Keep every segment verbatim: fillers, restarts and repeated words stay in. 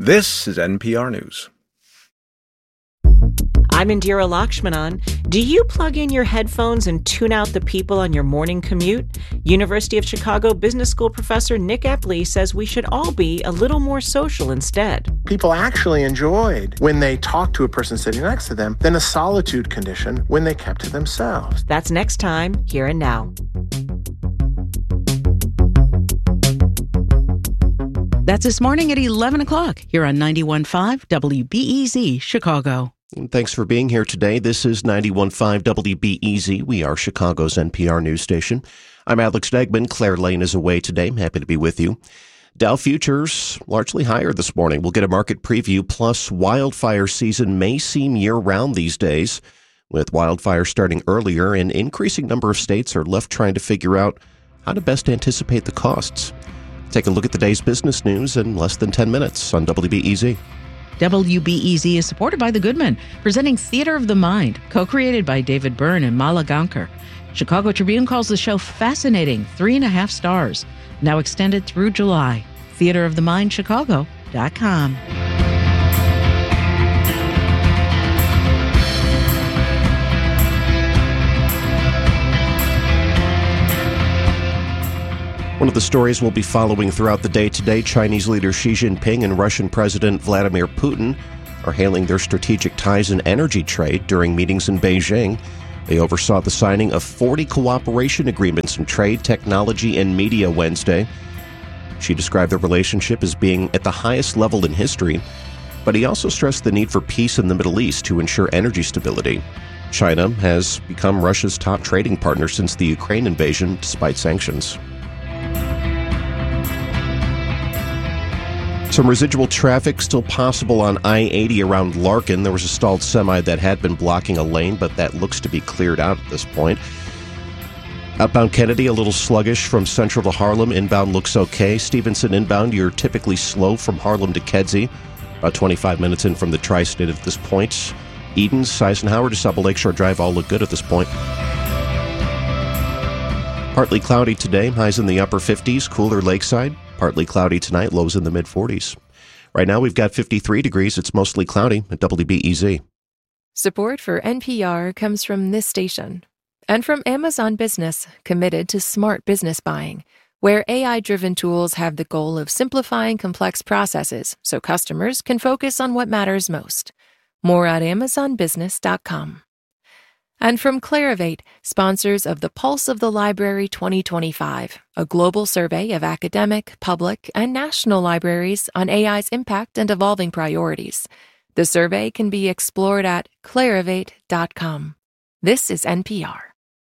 This is N P R News. I'm Indira Lakshmanan. Do you plug in your headphones and tune out the people on your morning commute? University of Chicago Business School professor Nick Epley says we should all be a little more social instead. People actually enjoyed when they talked to a person sitting next to them than a solitude condition when they kept to themselves. That's next time, Here and Now. That's this morning at eleven o'clock here on ninety-one point five W B E Z Chicago. Thanks for being here today. This is ninety-one point five W B E Z. We are Chicago's N P R news station. I'm Alex Degman. Claire Lane is away today. I'm happy to be with you. Dow futures largely higher this morning. We'll get a market preview. Plus, wildfire season may seem year-round these days. With wildfires starting earlier, an increasing number of states are left trying to figure out how to best anticipate the costs. Take a look at the day's business news in less than ten minutes on W B E Z. W B E Z is supported by The Goodman, presenting Theater of the Mind, co-created by David Byrne and Mala Gankar. Chicago Tribune calls the show fascinating, three and a half stars. Now extended through July. theater of the mind chicago dot com. One of the stories we'll be following throughout the day today, Chinese leader Xi Jinping and Russian President Vladimir Putin are hailing their strategic ties in energy trade during meetings in Beijing. They oversaw the signing of forty cooperation agreements in trade, technology, and media Wednesday. Xi described the relationship as being at the highest level in history, but he also stressed the need for peace in the Middle East to ensure energy stability. China has become Russia's top trading partner since the Ukraine invasion, despite sanctions. Some residual traffic still possible on I eighty around Larkin. There was a stalled semi that had been blocking a lane, but that looks to be cleared out at this point. Outbound Kennedy, a little sluggish from Central to Harlem. Inbound looks okay. Stevenson inbound, you're typically slow from Harlem to Kedzie. About twenty-five minutes in from the Tri-State at this point. Edens, Eisenhower to South Lakeshore Drive all look good at this point. Partly cloudy today, highs in the upper fifties, cooler lakeside. Partly cloudy tonight, lows in the mid-forties. Right now we've got fifty-three degrees. It's mostly cloudy at W B E Z. Support for N P R comes from this station and from Amazon Business, committed to smart business buying, where A I-driven tools have the goal of simplifying complex processes so customers can focus on what matters most. More at amazon business dot com. And from Clarivate, sponsors of the Pulse of the Library twenty twenty-five, a global survey of academic, public, and national libraries on A I's impact and evolving priorities. The survey can be explored at clarivate dot com. This is N P R.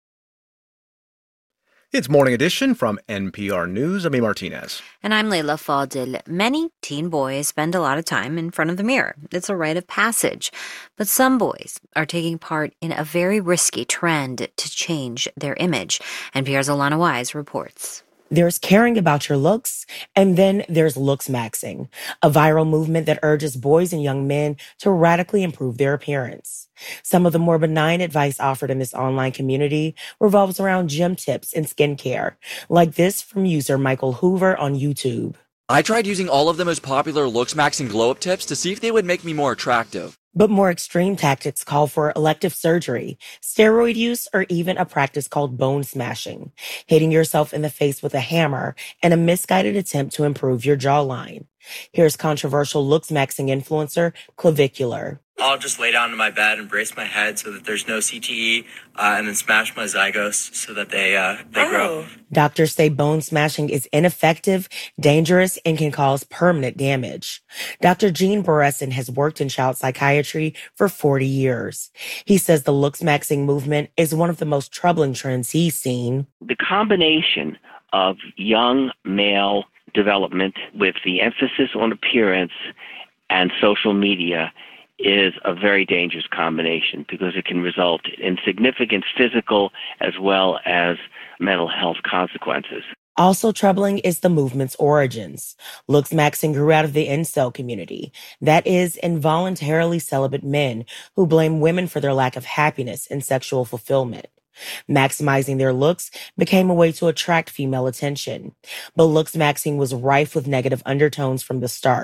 It's Morning Edition from N P R News. I'm A. Martinez. And I'm Leila Fadil. Many teen boys spend a lot of time in front of the mirror. It's a rite of passage. But some boys are taking part in a very risky trend to change their image. N P R's Alana Wise reports. There's caring about your looks, and then there's looks maxing, a viral movement that urges boys and young men to radically improve their appearance. Some of the more benign advice offered in this online community revolves around gym tips and skincare, like this from user Michael Hoover on YouTube. I tried using all of the most popular looks maxing glow-up tips to see if they would make me more attractive. But more extreme tactics call for elective surgery, steroid use, or even a practice called bone smashing, hitting yourself in the face with a hammer and a misguided attempt to improve your jawline. Here's controversial looks maxing influencer Clavicular. I'll just lay down in my bed and brace my head so that there's no C T E, uh, and then smash my zygos so that they uh, they oh. grow. Doctors say bone smashing is ineffective, dangerous, and can cause permanent damage. Doctor Gene Beresin has worked in child psychiatry for forty years. He says the looks maxing movement is one of the most troubling trends he's seen. The combination of young male development with the emphasis on appearance and social media is a very dangerous combination because it can result in significant physical as well as mental health consequences. Also troubling is the movement's origins. Looks maxing grew out of the incel community. That is, involuntarily celibate men who blame women for their lack of happiness and sexual fulfillment. Maximizing their looks became a way to attract female attention. But looks maxing was rife with negative undertones from the start.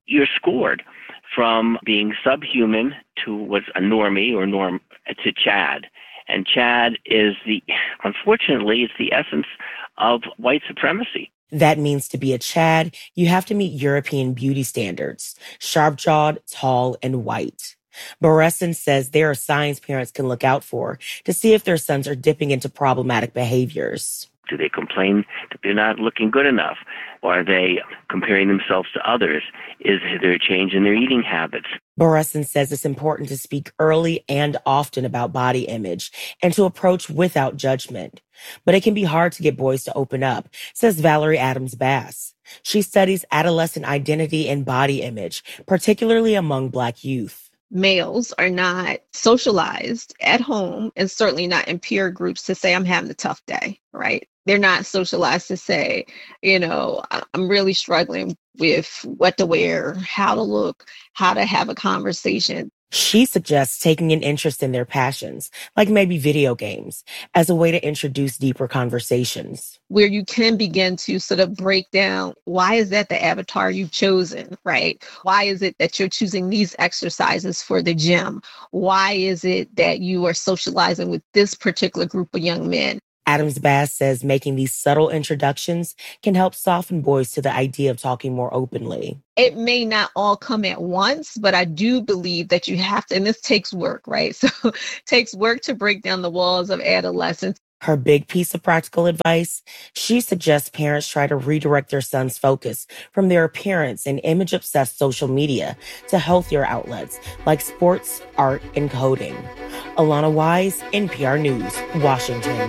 you're scored from being subhuman to what's a normie or norm to Chad. And Chad is the, unfortunately, it's the essence of white supremacy. That means to be a Chad, you have to meet European beauty standards, sharp-jawed, tall, and white. Boreson says there are signs parents can look out for to see if their sons are dipping into problematic behaviors. Do they complain that they're not looking good enough? Or are they comparing themselves to others? Is there a change in their eating habits? Boreson says it's important to speak early and often about body image and to approach without judgment. But it can be hard to get boys to open up, says Valerie Adams-Bass. She studies adolescent identity and body image, particularly among Black youth. Males are not socialized at home and certainly not in peer groups to say, I'm having a tough day, right? They're not socialized to say, you know, I'm really struggling with what to wear, how to look, how to have a conversation. She suggests taking an interest in their passions, like maybe video games, as a way to introduce deeper conversations. Where you can begin to sort of break down, why is that the avatar you've chosen, right? Why is it that you're choosing these exercises for the gym? Why is it that you are socializing with this particular group of young men? Adams-Bass says making these subtle introductions can help soften boys to the idea of talking more openly. It may not all come at once, but I do believe that you have to, and this takes work, right? So it takes work to break down the walls of adolescence. Her big piece of practical advice, she suggests parents try to redirect their son's focus from their appearance and image-obsessed social media to healthier outlets like sports, art, and coding. Alana Wise, N P R News, Washington.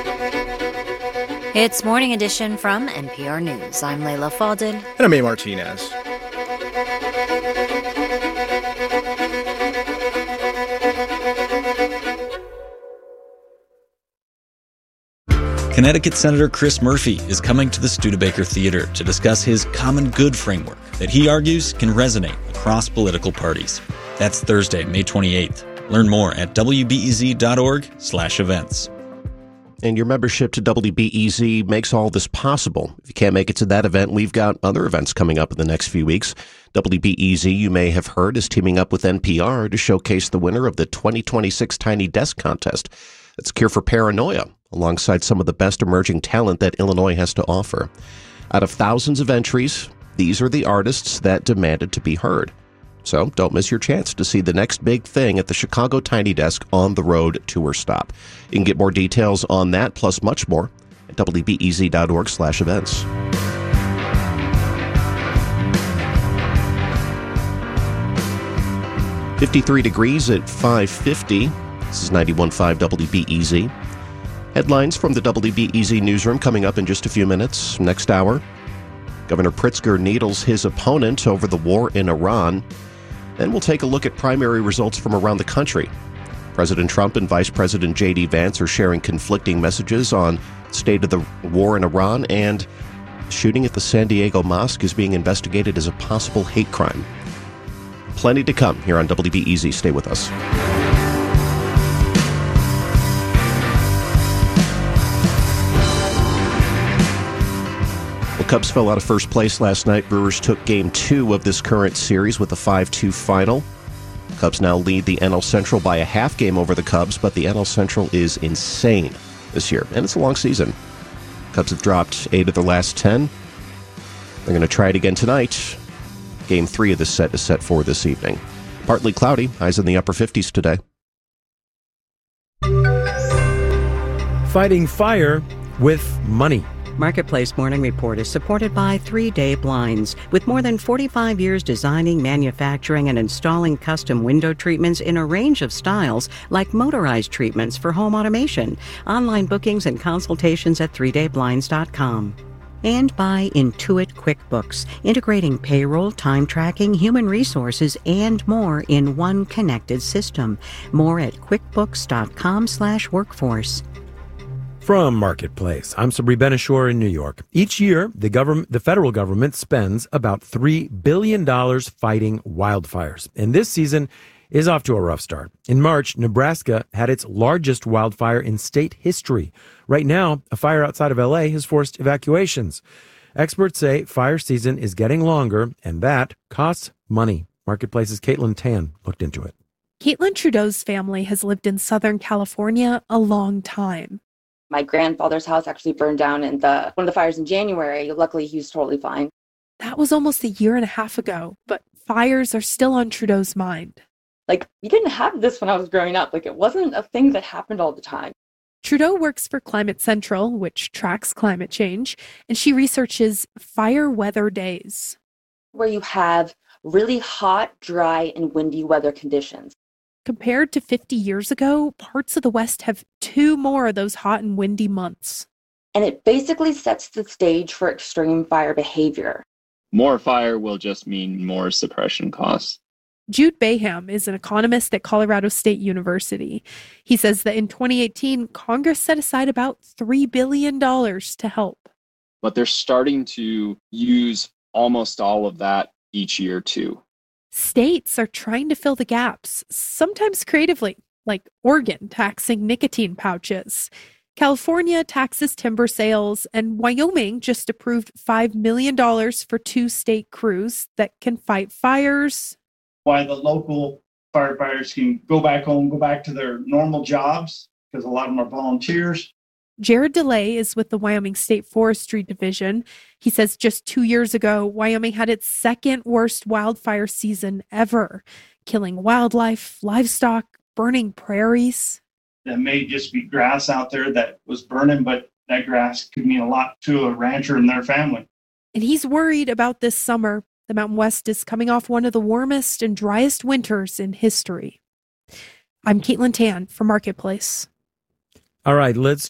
It's Morning Edition from N P R News. I'm Layla Fadel. And I'm A. Martinez. Connecticut Senator Chris Murphy is coming to the Studebaker Theater to discuss his common good framework that he argues can resonate across political parties. That's Thursday, May twenty-eighth. Learn more at W B E Z dot org slash events. And your membership to W B E Z makes all this possible. If you can't make it to that event, we've got other events coming up in the next few weeks. W B E Z, you may have heard, is teaming up with N P R to showcase the winner of the twenty twenty-six Tiny Desk Contest. That's Cure for Paranoia, alongside some of the best emerging talent that Illinois has to offer. Out of thousands of entries, these are the artists that demanded to be heard. So don't miss your chance to see the next big thing at the Chicago Tiny Desk On the Road tour stop. You can get more details on that, plus much more, at W B E Z dot org slash events. fifty-three degrees at five fifty. This is ninety-one point five W B E Z. Headlines from the W B E Z newsroom coming up in just a few minutes. Next hour, Governor Pritzker needles his opponent over the war in Iran. Then we'll take a look at primary results from around the country. President Trump and Vice President J D Vance are sharing conflicting messages on the state of the war in Iran, and shooting at the San Diego Mosque is being investigated as a possible hate crime. Plenty to come here on W B E Z. Stay with us. Cubs fell out of first place last night. Brewers took game two of this current series with a five two final. Cubs now lead the N L Central by a half game over the Cubs, but the N L Central is insane this year, and it's a long season. Cubs have dropped eight of their last ten. They're going to try it again tonight. Game three of this set is set for this evening. Partly cloudy, highs in the upper fifties today. Fighting fire with money. Marketplace Morning Report is supported by three day Blinds. With more than forty-five years designing, manufacturing, and installing custom window treatments in a range of styles, like motorized treatments for home automation. Online bookings and consultations at three day blinds dot com. And by Intuit QuickBooks, integrating payroll, time tracking, human resources, and more in one connected system. More at quickbooks dot com slash workforce. From Marketplace, I'm Sabri Ben-Achour in New York. Each year, the government, the federal government spends about three billion dollars fighting wildfires. And this season is off to a rough start. In March, Nebraska had its largest wildfire in state history. Right now, a fire outside of L A has forced evacuations. Experts say fire season is getting longer, and that costs money. Marketplace's Caitlin Tan looked into it. Caitlin Trudeau's family has lived in Southern California a long time. My grandfather's house actually burned down in the one of the fires in January. Luckily, he was totally fine. That was almost a year and a half ago, but fires are still on Trudeau's mind. Like, you didn't have this when I was growing up. Like, it wasn't a thing that happened all the time. Trudeau works for Climate Central, which tracks climate change, and she researches fire weather days, where you have really hot, dry, and windy weather conditions. Compared to fifty years ago, parts of the West have two more of those hot and windy months. And it basically sets the stage for extreme fire behavior. More fire will just mean more suppression costs. Jude Baham is an economist at Colorado State University. He says that in twenty eighteen, Congress set aside about three billion dollars to help. But they're starting to use almost all of that each year, too. States are trying to fill the gaps, sometimes creatively, like Oregon taxing nicotine pouches. California taxes timber sales, and Wyoming just approved five million dollars for two state crews that can fight fires. Why the local firefighters can go back home, go back to their normal jobs, because a lot of them are volunteers. Jared DeLay is with the Wyoming State Forestry Division. He says just two years ago, Wyoming had its second worst wildfire season ever, killing wildlife, livestock, burning prairies. That may just be grass out there that was burning, but that grass could mean a lot to a rancher and their family. And he's worried about this summer. The Mountain West is coming off one of the warmest and driest winters in history. I'm Caitlin Tan for Marketplace. All right, let's